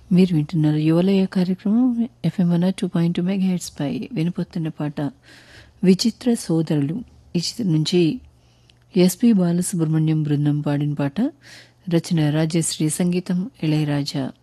మీరు వింటున్నారు యువలయ కార్యక్రమం ఎఫ్ఎం 102.2 మెగాహెర్ట్జ్ పై. వినపొస్తున్న పాట విచిత్ర సోదరులు ఈ చిత్రం నుంచి ఎస్పి బాలసుబ్రహ్మణ్యం బృందం పాడిన పాట. రచన రాజశ్రీ, సంగీతం ఇళయరాజా.